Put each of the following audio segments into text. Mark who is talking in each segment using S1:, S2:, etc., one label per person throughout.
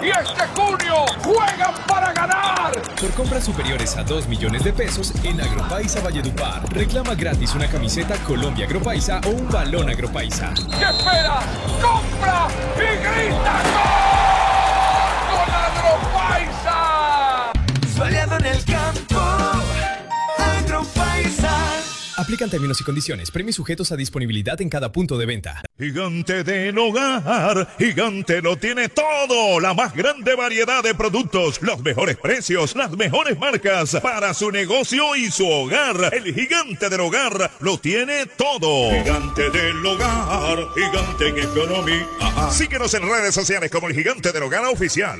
S1: y este junio juegan para ganar.
S2: Por compras superiores a 2 millones de pesos en Agropaisa Valledupar, reclama gratis una camiseta Colombia Agropaisa o un balón Agropaisa.
S1: ¿Qué esperas? ¡Compra y grita gol! ¡Con Agropaisa!
S3: Soleado en el campo, Agropaisa.
S2: Aplican términos y condiciones. Premios sujetos a disponibilidad en cada punto de venta.
S4: Gigante del Hogar. Gigante lo tiene todo. La más grande variedad de productos. Los mejores precios. Las mejores marcas. Para su negocio y su hogar. El Gigante del Hogar lo tiene todo. Gigante del Hogar. Gigante en economía. Síguenos en redes sociales como el Gigante del Hogar Oficial.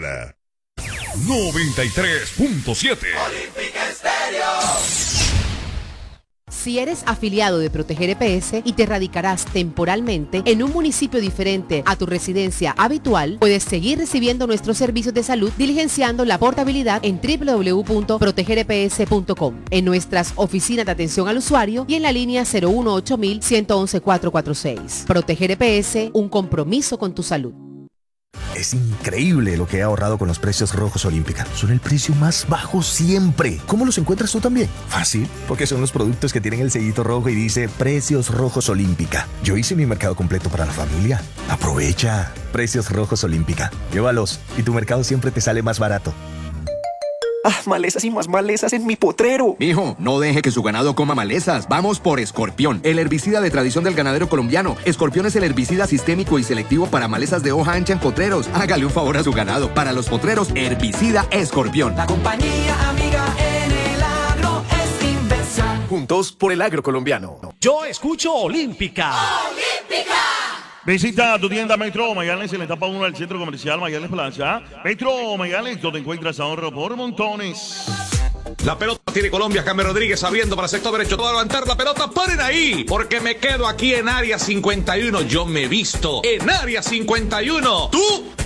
S5: 93.7
S3: Olímpica Estéreo.
S6: Si eres afiliado de Proteger EPS y te radicarás temporalmente en un municipio diferente a tu residencia habitual, puedes seguir recibiendo nuestros servicios de salud diligenciando la portabilidad en www.protegereps.com, en nuestras oficinas de atención al usuario y en la línea 018-111-446. Proteger EPS, un compromiso con tu salud.
S7: Es increíble lo que he ahorrado con los precios rojos Olímpica. Son el precio más bajo siempre. ¿Cómo los encuentras tú también? Fácil, porque son los productos que tienen el sellito rojo y dice Precios Rojos Olímpica. Yo hice mi mercado completo para la familia. Aprovecha. Precios Rojos Olímpica. Llévalos y tu mercado siempre te sale más barato.
S8: Malezas y más malezas en mi potrero.
S9: Mijo, no deje que su ganado coma malezas. Vamos por Escorpión, el herbicida de tradición del ganadero colombiano. Escorpión es el herbicida sistémico y selectivo para malezas de hoja ancha en potreros. Hágale un favor a su ganado. Para los potreros, herbicida Escorpión.
S3: La compañía amiga en el agro es Inversa.
S7: Juntos por el agro colombiano.
S10: Yo escucho Olímpica.
S3: ¡Olímpica!
S11: Visita tu tienda Metro Mayales en la etapa 1 del Centro Comercial Mayales Plaza. Metro Mayales, donde encuentras ahorro por montones.
S12: La pelota tiene Colombia, James Rodríguez abriendo para el sector derecho. Todo a levantar la pelota, paren ahí, porque me quedo aquí en área 51. Yo me visto en área 51. ¿Tú?